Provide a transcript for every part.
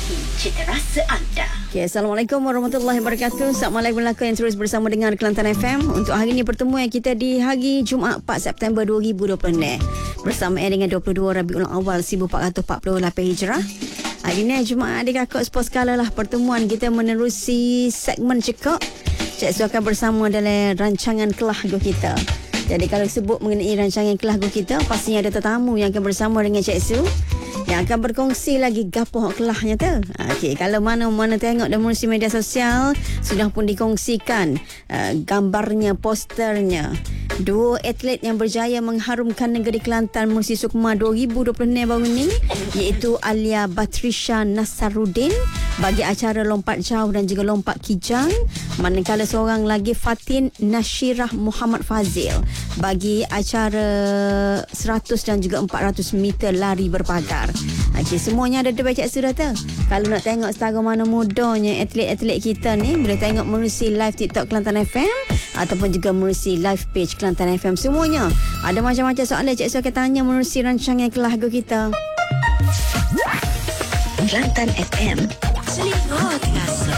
Penuhi cita rasa anda. Okay, Assalamualaikum warahmatullahi wabarakatuh. Selamat malam belaka yang terus bersama dengan Kelantan FM. Untuk hari ini pertemuan kita di hari Jumaat 4 September 2020 bersamaan dengan 22 Rabiul Awal 1448 Hijrah. Hari ini Jumaat adik-kakak sepuluh skala lah pertemuan kita menerusi segmen cekak. Cik Su akan bersama dalam rancangan Kelah-Gu kita. Jadi kalau sebut mengenai rancangan Kelah-Gu kita, pastinya ada tetamu yang akan bersama dengan Cik Su yang akan berkongsi lagi gapo kelahnya tu. Okey, kalau mana-mana tengok dalam media sosial sudah pun dikongsikan gambarnya, posternya. Dua atlet yang berjaya mengharumkan negeri Kelantan Musi Sukma 2020 baru ni, iaitu Alia Batrisha Nasaruddin bagi acara lompat jauh dan juga lompat kijang, manakala seorang lagi Fatin Nashirah Muhammad Fazil bagi acara 100 dan juga 400 meter lari berpagar. Okey, semuanya ada debat Cik Sudah tu. Kalau nak tengok setara mana mudanya atlet-atlet kita ni, boleh tengok menerusi live TikTok Kelantan FM ataupun juga menerusi live page Kelantan FM. Semuanya ada macam-macam soalan Cik Su akan tanya menerusi rancangan Kelah-Gu kita. Kelantan FM, selimut rasa.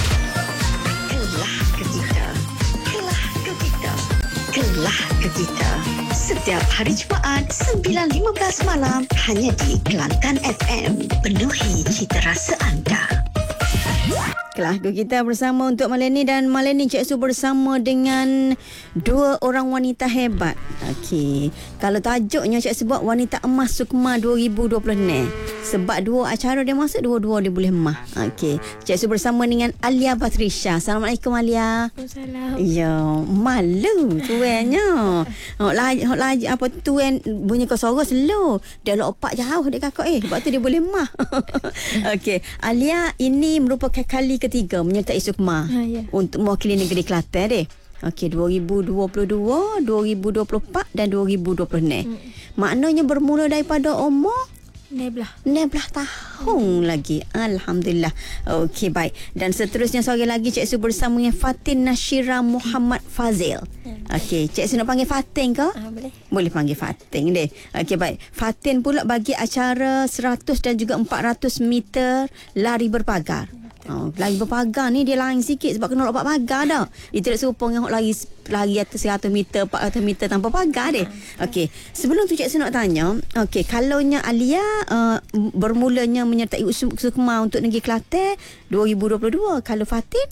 Kelah-Gu kita. Kelah-Gu kita. Kelah-Gu kita. Setiap hari Jumaat 9.15 malam hanya di Kelantan FM. Penuhi cita rasa anda. Kelah-Gu kita bersama untuk malam ni, dan malam ni Cik Su bersama dengan dua orang wanita hebat. Okey, kalau tajuknya Cik Su buat Wanita Emas Sukma 2020 ni, sebab dua acara dia masuk, dua-dua dia boleh emas. Okey, Cik Su bersama dengan Alia Batrisha. Assalamualaikum Alia. Waalaikumsalam. Ya, malu tuannya. Lagi apa tuan bunyi kau suara slow. Dia lompat jauh dia kakak sebab tu dia boleh emas. Okey, Alia ini merupakan kali ketiga menyertai Sukma Ya. untuk mewakili negeri Kelantan deh. Okey, 2022, 2024 dan 2020 ni. Maknanya bermula daripada umur 16 tahun lagi. Alhamdulillah. Okey, baik. Dan seterusnya seorang lagi Cik Su bersama dengan Fatin Nashirah Muhammad Fazil. Okey, Cik Su nak panggil Fatin ke? Boleh. Boleh panggil Fatin deh. Okey, baik. Fatin pula bagi acara 100 dan juga 400 meter lari berpagar. Lari berpagar ni dia lain sikit sebab kena lompat pagar dah. Dia tidak serupa dengan lari atas 100 meter, 400 meter tanpa pagar deh. Okey, sebelum tu Cik Su nak tanya, okey, kalaunya Alia bermulanya menyertai Sukma untuk negeri Kelantan 2022, kalau Fatin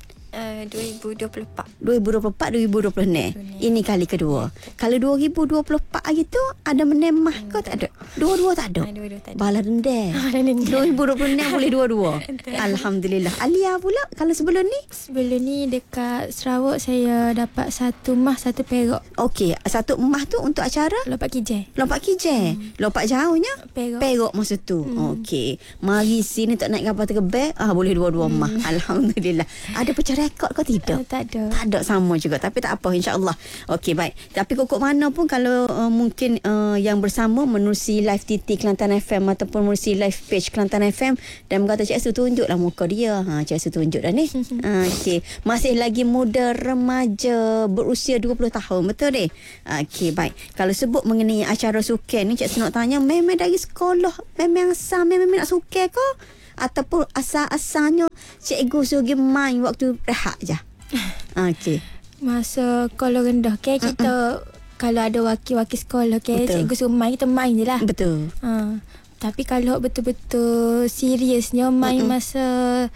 2024 2020 ni. Ini kali kedua. Kalau 2024 hari tu ada menemah ke tak ada? Dua-dua tak ada. Dua-dua tak ada. Bala rendah. 2020 ni boleh dua-dua. Alhamdulillah. Alia pula kalau sebelum ni? Sebelum ni dekat Sarawak saya dapat satu emas, satu perak. Okey, satu emas tu untuk acara Lompat kijang. lompat kijang. Lompat jauhnya Perak. masa tu. Okey. Mari sini tak naik kapal terbang, boleh dua-dua emas. Alhamdulillah. Ada pecah rekod ke tidak? Tak ada. Tak ada, sama juga. Tapi tak apa, insya-Allah. Okey, baik. Tapi kok mana pun kalau mungkin yang bersama menerusi live TT Kelantan FM ataupun menerusi live page Kelantan FM dan berkata Cik Su tunjuklah muka dia. Cik Su tunjuk dah ni. Okey. Masih lagi muda, remaja, berusia 20 tahun. Betul deh? Okey, baik. Kalau sebut mengenai acara sukan ni, Cik Su nak tanya, memang dari sekolah, memang asal memang nak sukan ke? Ataupun asal-asalnya cikgu suruh main waktu rehat je? Okey. Masa sekolah rendah kita kalau ada wakil-wakil sekolah cikgu suruh main, kita main je lah. Betul. Tapi kalau betul-betul seriusnya main masa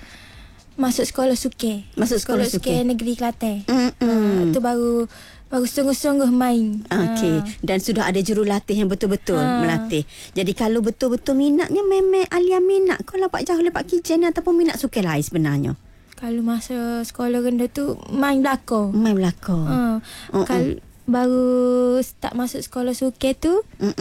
masuk sekolah sukan. Masuk sekolah sukan negeri Kelantan. Itu baru sungguh-sungguh main. Okey. Dan sudah ada jurulatih yang betul-betul melatih. Jadi kalau betul-betul minatnya, memang Alia minat ke lompat jauh, lompat kijang ataupun minat sukan lain sebenarnya? Kalau masa sekolah rendah tu main belakang. Main belakang. Kalau baru start masuk sekolah sukan tu,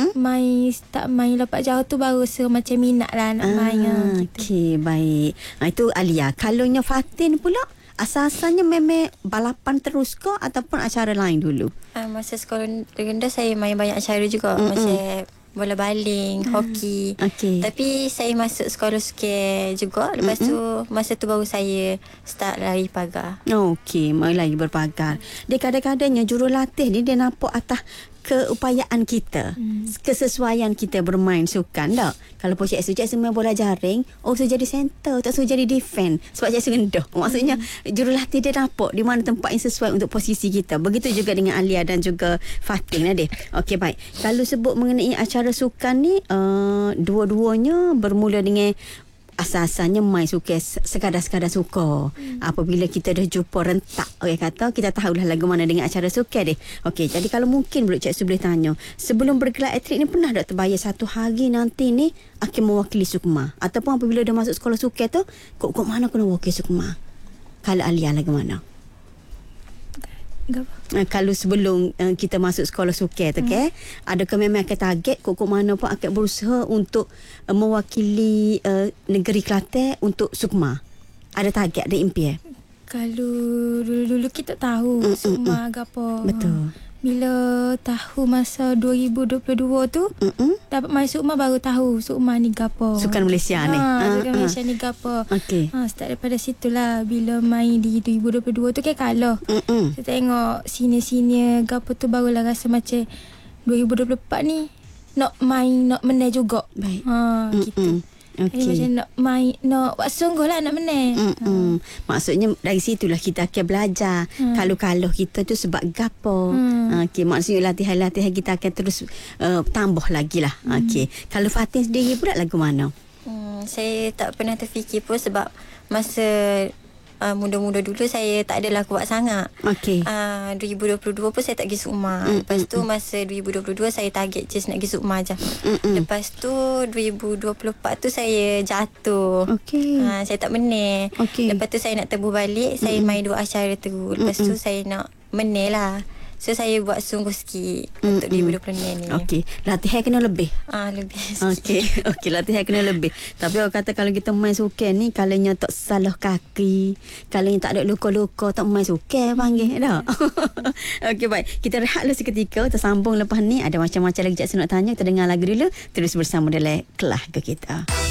start main lompat jauh tu baru macam minat lah nak main. Gitu. Okey, baik. Itu Alia. Kalaunya Fatin pula, asal-asalnya memang balapan terus ke ataupun acara lain dulu? Masa sekolah rendah saya main banyak acara juga. Masa bola baling, hoki. Okey. Tapi saya masuk sekolah sukan juga. Lepas tu masa tu baru saya start lari pagar. Okey, main lagi berpagar. Dia kadang-kadangnya jurulatih ni dia nampak atas keupayaan kita, kesesuaian kita bermain sukan tak. Kalau pun cikgu main bola jaring, suruh jadi center, tak suruh jadi defend sebab cikgu rendah. Maksudnya jurulatih dia nampak di mana tempat yang sesuai untuk posisi kita. Begitu juga dengan Alia dan juga Fatin, Nadir. Okey, baik. Kalau sebut mengenai acara sukan ni, dua-duanya bermula dengan asal-asalnya main suka sekadar-sekadar suka. Apabila kita dah jumpa rentak, kata kita tahulah lagu mana dengan acara suka deh. Okey, jadi kalau mungkin cikgu boleh tanya, sebelum bergelar atlet ni pernah tak terbayar satu hari nanti ni akan mewakili Sukma, ataupun apabila dah masuk sekolah suka tu kok mana kena wakili Sukma? Kalau Alia lagu mana? Kalau sebelum kita masuk sekolah suka tu adakah memang akan target kok mana pun akan berusaha untuk mewakili negeri Kelantan untuk Sukma? Ada target, ada impian? Kalau dulu-dulu kita tahu Sukma apa. Betul. Bila tahu masa 2022 tu dapat main Sukma, baru tahu Sukma ni gapo. Sukan Malaysia ni. Sukan Malaysia ni gapo. Okey. Start daripada situlah. Bila main di 2022 tu kalah. Saya tengok senior-senior gapo tu barulah rasa macam 2024 ni nak main, nak menang juga. Baik. Gitu. Okay. Macam nak main, nak buat sungguh lah nak menang. Maksudnya dari situlah kita akan belajar kalau kita tu sebab gapo. Okay, maksudnya latihan-latihan kita akan terus tambah lagi lah. Okay. Kalau Fatin sendiri pula lagu mana? Saya tak pernah terfikir pun sebab masa muda-muda dulu saya tak adalah kuat sangat. Okey. 2022 pun saya tak pergi Sukma. Lepas tu masa 2022 saya target just nak pergi Sukma je. Lepas tu 2024 tu saya jatuh. Okey. Saya tak menang. Okay. Lepas tu saya nak tebus balik, saya main 2 acara terus. Lepas tu saya nak menang lah. So saya buat sungguh sikit untuk 2020 ni. Okey, latihan kena lebih. Lebih sikit. Okey, latihan kena lebih. Tapi orang kata kalau kita main sukan ni, kalanya tak salah kaki, kalanya tak ada luka-luka, tak main sukan panggil dah. Okey, baik. Kita rehat dulu seketika, kita sambung lepas ni. Ada macam-macam lagi cikgu nak tanya. Kita dengar lagu dulu, terus bersama dalam kelas ke kita.